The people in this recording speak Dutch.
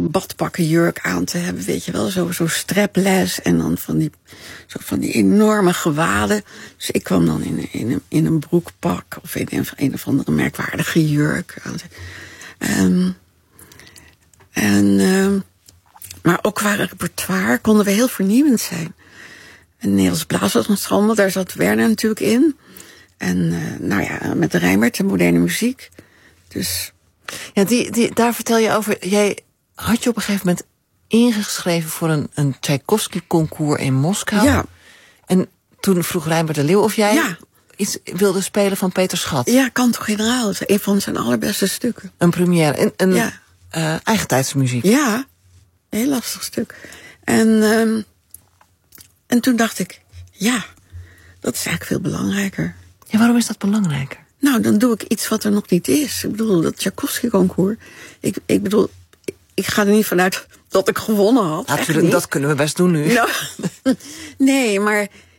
badpakkenjurk aan te hebben, weet je wel, zo strapless en dan van die enorme gewaden. Dus ik kwam dan in een broekpak of in een of andere merkwaardige jurk. Maar ook qua repertoire konden we heel vernieuwend zijn. En Nederlands Blaasensemble, daar zat Werner natuurlijk in. En met de Rijnbert, de moderne muziek. Dus ja, daar vertel je over. Jij had je op een gegeven moment ingeschreven voor een Tchaikovsky-concours in Moskou. ja. En toen vroeg Rijnbert de Leeuw of jij iets wilde spelen van Peter Schat. Ja, Kanto-generaal. Dat is een van zijn allerbeste stukken. Een première. Eigentijds muziek. Ja, een heel lastig stuk. En toen dacht ik, ja, dat is eigenlijk veel belangrijker. Ja, waarom is dat belangrijker? Nou, dan doe ik iets wat er nog niet is. Ik bedoel, dat Tchaikovsky-concours. Ik bedoel, ik ga er niet vanuit dat ik gewonnen had. Natuurlijk, dat kunnen we best doen nu. Nou, nee, maar